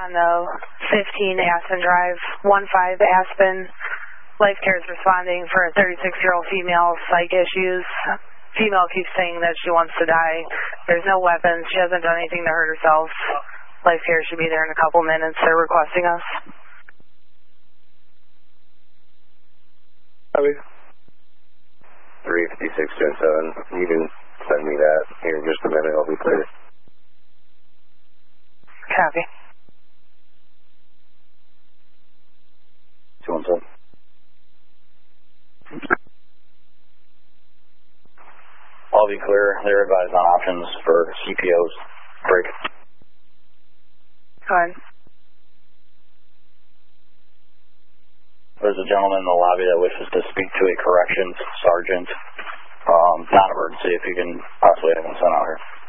On the 15 Aspen Drive, 15 Aspen. Life Care is responding for a 36-year-old female, psych issues. Female keeps saying that she wants to die. There's no weapons. She hasn't done anything to hurt herself. Life Care should be there in a couple minutes. They're requesting us. Copy. 356-7. You can send me that here in just a minute. I'll be clear. Copy. 217. I'll be clear. They're advised on options for CPOs. Break. Go ahead. There's a gentleman in the lobby that wishes to speak to a corrections sergeant. Non-emergency, if you can possibly have him sent out here.